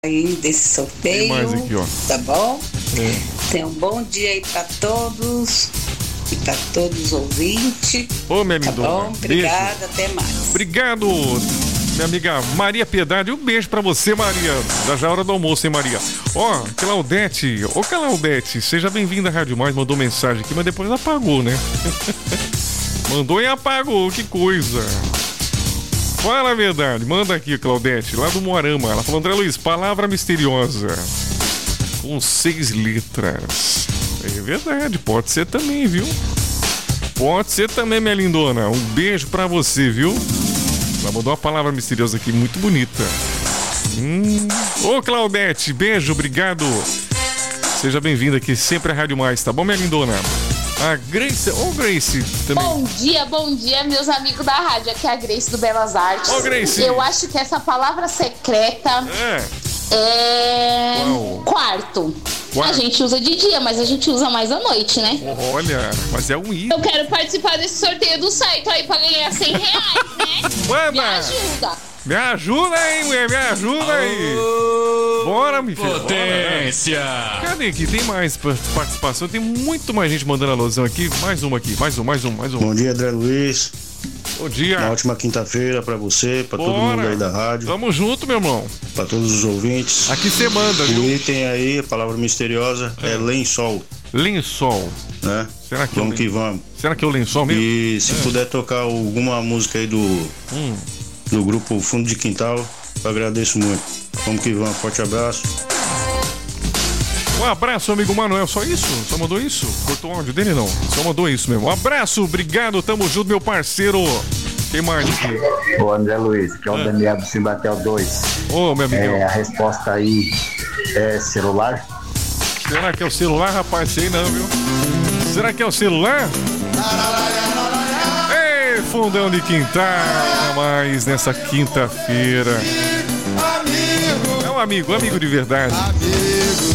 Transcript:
aí desse sorteio. Tem mais aqui, ó. Tá bom? É. Tenha um bom dia aí pra todos e pra todos os ouvintes. Ô, minha Tá lindona. bom? Obrigada, Beijo. até mais. Obrigado, minha amiga Maria Piedade. Um beijo pra você, Maria. Já é hora do almoço, hein, Maria? Ó, Claudete. Ô, Claudete, seja bem-vinda à Rádio Mais. Mandou mensagem aqui, mas depois apagou, né? Mandou e apagou, que coisa. Fala a verdade, manda aqui, Claudete, lá do Moarama. Ela falou: André Luiz, palavra misteriosa com 6 letras. É verdade, pode ser também, viu? Pode ser também, minha lindona. Um beijo pra você, viu? Ela mandou uma palavra misteriosa aqui, muito bonita. Ô, Claudete, beijo, obrigado. Seja bem-vinda aqui sempre à Rádio Mais, tá bom, minha lindona? A Grace, ô Grace também. Bom dia, meus amigos da rádio. Aqui é a Grace do Belas Artes. Ô, Grace. Eu acho que essa palavra secreta é quarto. A gente usa de dia, mas a gente usa mais à noite, né? Olha, mas é um I. Eu quero participar desse sorteio do site aí pra ganhar R$100, né? Manda. Me ajuda. Me ajuda aí, mulher, me ajuda aí. Bora, me filho. Potência. Bora. Cadê aqui? Tem mais participação, tem muito mais gente mandando alusão aqui. Mais uma aqui, mais um. Bom dia, André Luiz. Bom dia. Uma ótima quinta-feira pra você, pra todo mundo aí da rádio. Tamo junto, meu irmão. Pra todos os ouvintes. Aqui você manda, viu? O item aí, a palavra misteriosa, é lençol. Lençol. Né? Será que vamos que vamos. Será que é o lençol mesmo? E se puder tocar alguma música aí do grupo Fundo de Quintal, eu agradeço muito. Vamos que vamos, forte abraço. Um abraço, amigo Manuel, só isso? Só mandou isso? Cortou o áudio dele, não? Só mandou isso mesmo. Um abraço, obrigado, tamo junto, meu parceiro. Quem mais aqui? Ô, André Luiz, que é o Daniel do Cimbatel 2. Ô, meu amigo. A resposta aí é celular? Será que é o celular, rapaz? Sei não, viu? Será que é o celular? Ei, fundão de quintal, mais nessa quinta-feira. É um amigo de verdade.